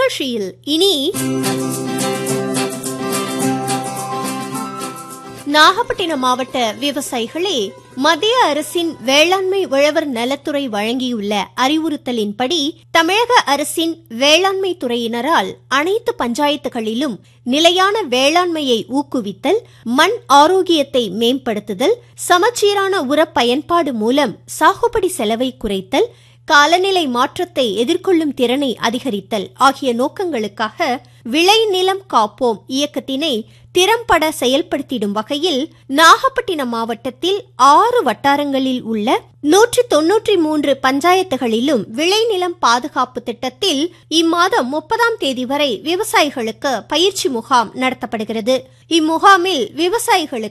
நிகழ்ச்சியில் இனி நாகப்பட்டினம் மாவட்ட விவசாயிகளே, மத்திய அரசின் வேளாண்மை உழவர் நலத்துறை வழங்கியுள்ள அறிவுறுத்தலின்படி தமிழக அரசின் வேளாண்மை துறையினரால் அனைத்து பஞ்சாயத்துகளிலும் நிலையான வேளாண்மையை ஊக்குவித்தல், மண் ஆரோக்கியத்தை மேம்படுத்துதல், சமச்சீரான உர பயன்பாடு மூலம் சாகுபடி செலவை குறைத்தல், காலநிலை மாற்றத்தை எதிர்கொள்ளும் திறனை அதிகரித்தல் ஆகிய நோக்கங்களுக்காக விளை நிலம் காப்போம் இயக்கத்தினை திறம்பட செயல்படுத்திடும் வகையில் நாகப்பட்டினம் மாவட்டத்தில் 6 வட்டாரங்களில் உள்ள 193 பஞ்சாயத்துகளிலும் விளைநிலம் பாதுகாப்பு திட்டத்தில் இம்மாதம் 30ஆம் தேதி வரை விவசாயிகளுக்கு பயிற்சி முகாம் நடத்தப்படுகிறது. இம்முகாமில் விவசாயிகளுக்கு